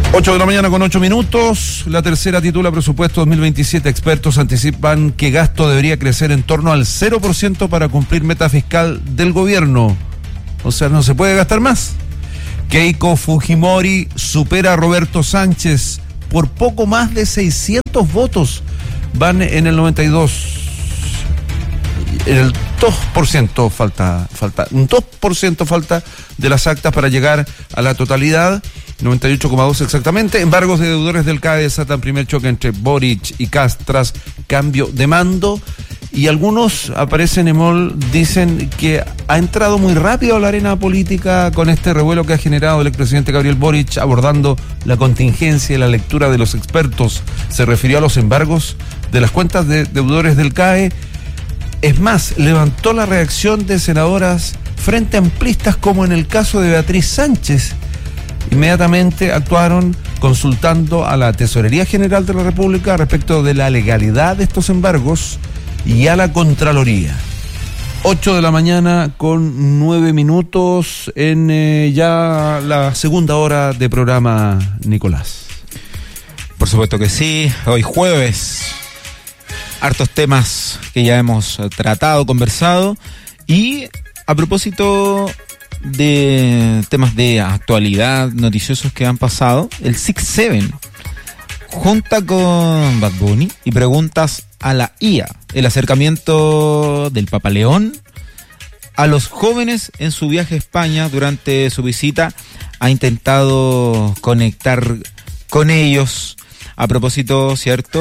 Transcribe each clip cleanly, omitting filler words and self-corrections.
8 de la mañana con 8 minutos. La tercera titula Presupuesto 2027. Expertos anticipan que gasto debería crecer en torno al 0% para cumplir meta fiscal del gobierno. O sea, no se puede gastar más. Keiko Fujimori supera a Roberto Sánchez por poco más de 600 votos. Van en el 92. En el 2% falta. Un 2% falta de las actas para llegar a la totalidad. 98,2 exactamente. Embargos de deudores del CAE desatan primer choque entre Boric y Kast tras cambio de mando. Y algunos, aparecen en EMOL, dicen que ha entrado muy rápido a la arena política con este revuelo que ha generado el expresidente Gabriel Boric, abordando la contingencia y la lectura de los expertos. Se refirió a los embargos de las cuentas de deudores del CAE. Es más, levantó la reacción de senadoras frente amplistas, como en el caso de Beatriz Sánchez. Inmediatamente actuaron consultando a la Tesorería General de la República respecto de la legalidad de estos embargos y a la Contraloría. 8 de la mañana con 9 minutos en ya la segunda hora de programa, Nicolás. Por supuesto que sí, hoy jueves, hartos temas que ya hemos tratado, conversado, y a propósito de temas de actualidad, noticiosos que han pasado, el 6-7 junta con Bad Bunny y preguntas a la IA, el acercamiento del Papa León a los jóvenes en su viaje a España. Durante su visita ha intentado conectar con ellos. A propósito, ¿cierto?,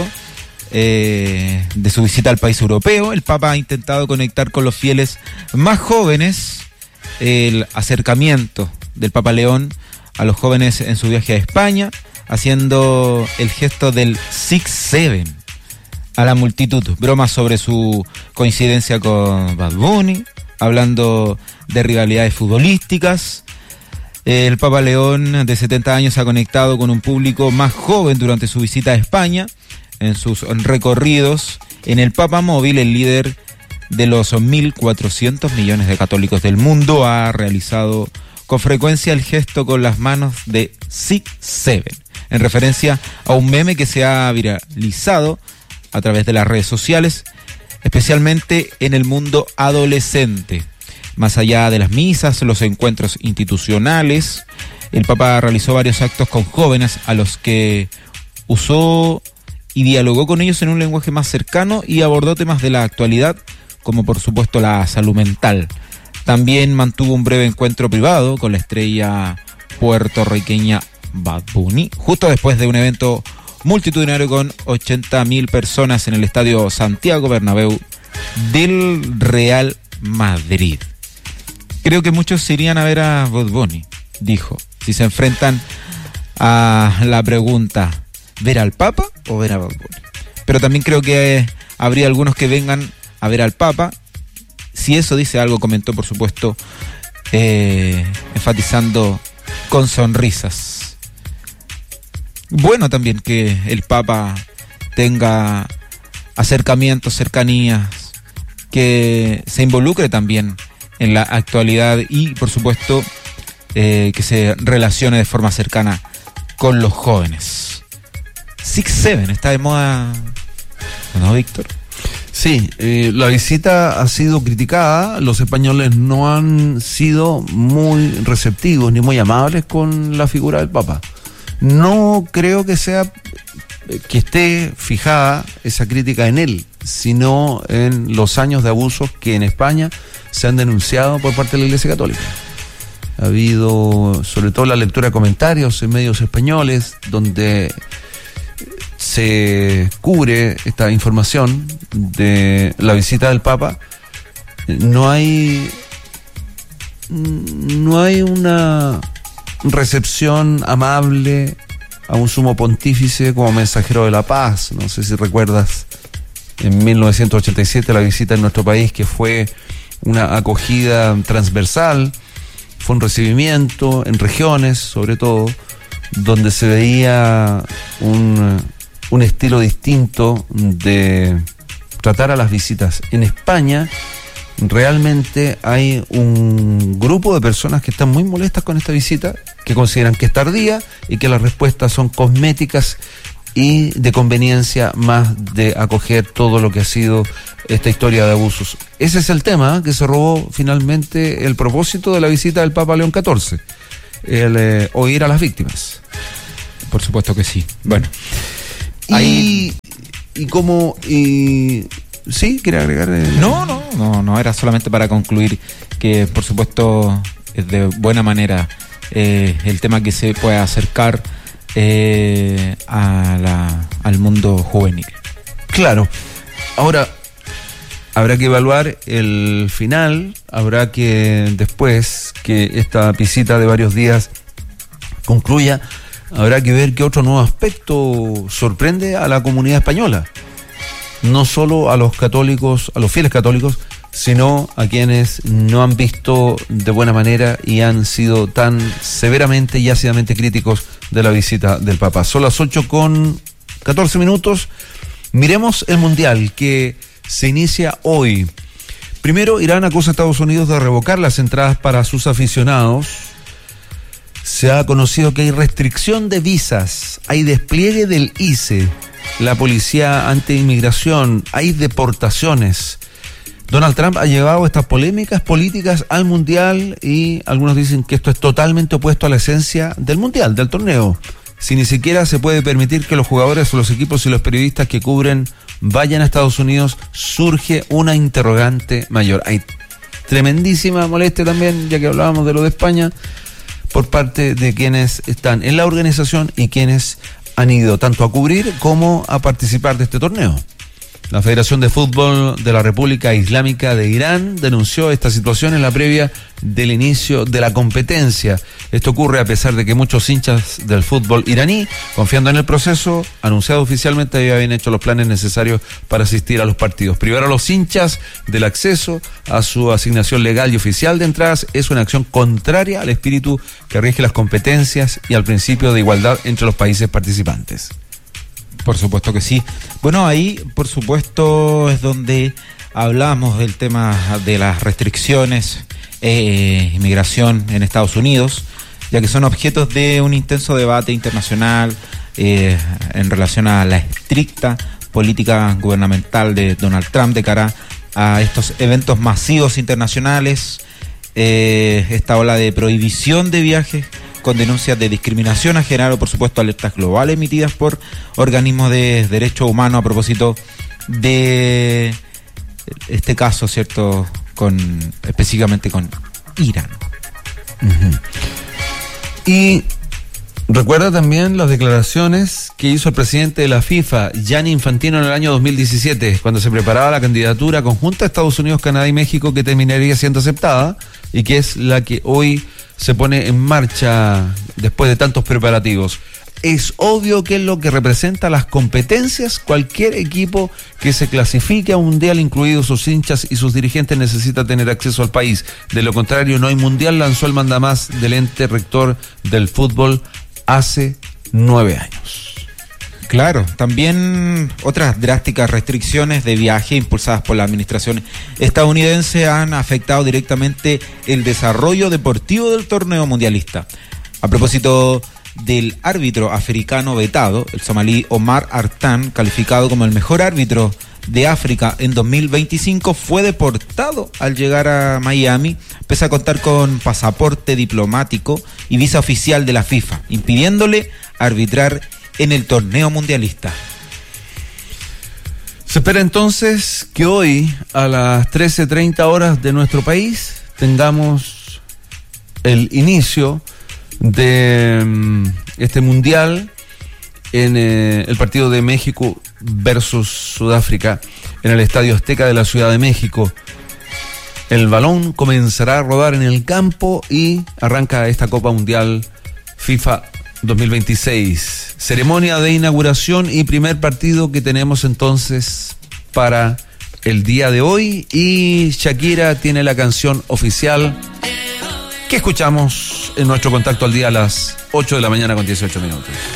de su visita al país europeo, el Papa ha intentado conectar con los fieles más jóvenes. El acercamiento del Papa León a los jóvenes en su viaje a España, haciendo el gesto del 6-7 a la multitud. Bromas sobre su coincidencia con Bad Bunny, hablando de rivalidades futbolísticas. El Papa León, de 70 años, ha conectado con un público más joven durante su visita a España. En sus recorridos en el Papa Móvil, el líder de los 1.400 millones de católicos del mundo ha realizado con frecuencia el gesto con las manos de 6-7, en referencia a un meme que se ha viralizado a través de las redes sociales, especialmente en el mundo adolescente. Más allá de las misas, los encuentros institucionales, el Papa realizó varios actos con jóvenes a los que usó y dialogó con ellos en un lenguaje más cercano y abordó temas de la actualidad, como por supuesto la salud mental. También mantuvo un breve encuentro privado con la estrella puertorriqueña Bad Bunny, justo después de un evento multitudinario con 80.000 personas en el estadio Santiago Bernabéu del Real Madrid. Creo que muchos se irían a ver a Bad Bunny, dijo, si se enfrentan a la pregunta, ¿ver al Papa o ver a Bad Bunny? Pero también creo que habría algunos que vengan a ver al Papa. Si eso dice algo, comentó, por supuesto, enfatizando con sonrisas. Bueno también que el Papa tenga acercamientos, cercanías, que se involucre también en la actualidad y, por supuesto, que se relacione de forma cercana con los jóvenes. 6-7 está de moda, ¿no, Víctor? Sí, la visita ha sido criticada. Los españoles no han sido muy receptivos ni muy amables con la figura del Papa. No creo que esté fijada esa crítica en él, sino en los años de abusos que en España se han denunciado por parte de la Iglesia Católica. Ha habido, sobre todo, la lectura de comentarios en medios españoles, donde se cubre esta información de la visita del Papa. No hay una recepción amable a un sumo pontífice como mensajero de la paz. No sé si recuerdas en 1987 la visita en nuestro país, que fue una acogida transversal, fue un recibimiento en regiones, sobre todo, donde se veía un estilo distinto de tratar a las visitas en España realmente hay un grupo de personas que están muy molestas con esta visita, que consideran que es tardía y que las respuestas son cosméticas y de conveniencia más de acoger todo lo que ha sido esta historia de abusos. Ese es el tema que se robó finalmente el propósito de la visita del Papa León XIV, el oír a las víctimas. Por supuesto que sí. Bueno. ¿Sí? ¿Quiere agregar? No, era solamente para concluir que, por supuesto, es de buena manera el tema que se puede acercar al mundo juvenil. Claro. Ahora, habrá que evaluar el final, habrá que, después que esta visita de varios días concluya, habrá que ver qué otro nuevo aspecto sorprende a la comunidad española. No solo a los católicos, a los fieles católicos, sino a quienes no han visto de buena manera y han sido tan severamente y ácidamente críticos de la visita del Papa. Son las 8:14. Miremos el Mundial que se inicia hoy. Primero, Irán acusa a Estados Unidos de revocar las entradas para sus aficionados. Se ha conocido que hay restricción de visas, hay despliegue del ICE, la policía anti-inmigración, hay deportaciones. Donald Trump ha llevado estas polémicas políticas al Mundial y algunos dicen que esto es totalmente opuesto a la esencia del Mundial, del torneo. Si ni siquiera se puede permitir que los jugadores o los equipos y los periodistas que cubren vayan a Estados Unidos, surge una interrogante mayor. Hay tremendísima molestia también, ya que hablábamos de lo de España, por parte de quienes están en la organización y quienes han ido tanto a cubrir como a participar de este torneo. La Federación de Fútbol de la República Islámica de Irán denunció esta situación en la previa del inicio de la competencia. Esto ocurre a pesar de que muchos hinchas del fútbol iraní, confiando en el proceso anunciado oficialmente, habían hecho los planes necesarios para asistir a los partidos. Privar a los hinchas del acceso a su asignación legal y oficial de entradas es una acción contraria al espíritu que rige las competencias y al principio de igualdad entre los países participantes. Por supuesto que sí. Bueno, ahí, por supuesto, es donde hablamos del tema de las restricciones, inmigración en Estados Unidos, ya que son objetos de un intenso debate internacional en relación a la estricta política gubernamental de Donald Trump de cara a estos eventos masivos internacionales, esta ola de prohibición de viajes con denuncias de discriminación ha generado, por supuesto, alertas globales emitidas por organismos de derechos humanos a propósito de este caso, ¿cierto?, específicamente con Irán. Uh-huh. Y recuerda también las declaraciones que hizo el presidente de la FIFA, Gianni Infantino, en el año 2017, cuando se preparaba la candidatura conjunta a Estados Unidos, Canadá y México, que terminaría siendo aceptada y que es la que hoy se pone en marcha después de tantos preparativos. Es obvio que es lo que representa las competencias. Cualquier equipo que se clasifique a un mundial, incluidos sus hinchas y sus dirigentes, necesita tener acceso al país. De lo contrario, no hay mundial, lanzó el mandamás del ente rector del fútbol hace 9 años. Claro, también otras drásticas restricciones de viaje impulsadas por la administración estadounidense han afectado directamente el desarrollo deportivo del torneo mundialista. A propósito del árbitro africano vetado, el somalí Omar Artan, calificado como el mejor árbitro de África en 2025, fue deportado al llegar a Miami, pese a contar con pasaporte diplomático y visa oficial de la FIFA, impidiéndole arbitrar en el torneo mundialista. Se espera entonces que hoy a las 13:30 horas de nuestro país tengamos el inicio de este mundial en el partido de México versus Sudáfrica en el Estadio Azteca de la Ciudad de México. El balón comenzará a rodar en el campo y arranca esta Copa Mundial FIFA 2026. Ceremonia de inauguración y primer partido que tenemos entonces para el día de hoy, y Shakira tiene la canción oficial que escuchamos en nuestro contacto al día a las 8 de la mañana con 18 minutos.